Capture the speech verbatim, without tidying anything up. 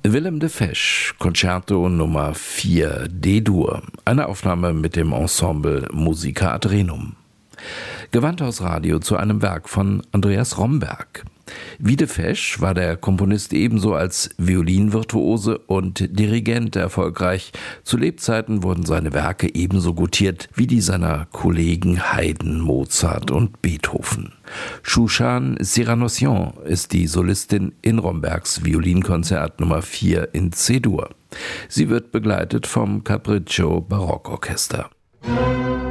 Willem de Fesch, Concerto Nummer vier D-Dur, eine Aufnahme mit dem Ensemble Musica ad Renum. Gewandhausradio zu einem Werk von Andreas Romberg. Wie de Fesch war der Komponist ebenso als Violinvirtuose und Dirigent erfolgreich. Zu Lebzeiten wurden seine Werke ebenso gutiert wie die seiner Kollegen Haydn, Mozart und Beethoven. Shushan Siranossian ist die Solistin in Rombergs Violinkonzert Nummer vier in C-Dur. Sie wird begleitet vom Capriccio Barockorchester.